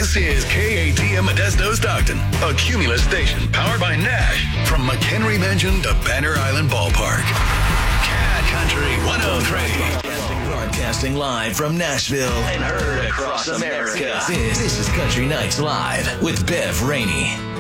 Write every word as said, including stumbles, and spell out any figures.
This is K A T M Modesto Stockton, a Cumulus station powered by Nash from McHenry Mansion to Banner Island Ballpark. Cat Country one oh three. Broadcasting live from Nashville and heard across America. This, this is Country Nights Live with Bev Rainey.